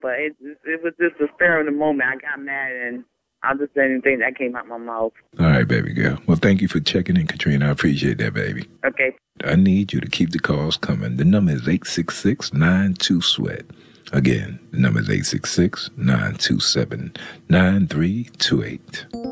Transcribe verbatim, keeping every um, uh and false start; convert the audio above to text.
But it, it was just a spur of the moment. I got mad and I just said anything that came out my mouth. All right, baby girl. Well, thank you for checking in, Katrina. I appreciate that, baby. Okay. I need you to keep the calls coming. The number is eight six six, nine two, SWEAT. Again, the number is eight six six, nine two seven, nine three two eight.